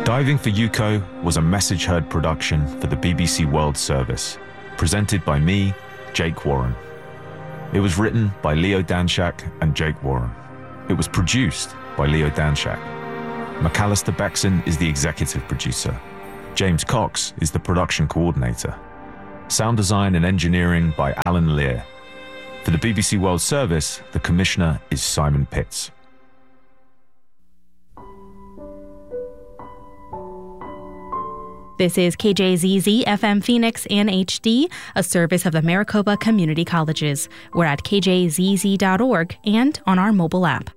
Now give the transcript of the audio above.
Diving for Yuko was a Message Heard production for the BBC World Service, presented by me, Jake Warren. It was written by Leo Danshak and Jake Warren. It was produced by Leo Danshak. McAllister Bexon is the executive producer. James Cox is the production coordinator. Sound design and engineering by Alan Lear. For the BBC World Service, the commissioner is Simon Pitts. This is KJZZ FM Phoenix and HD, a service of the Maricopa Community Colleges. We're at kjzz.org and on our mobile app.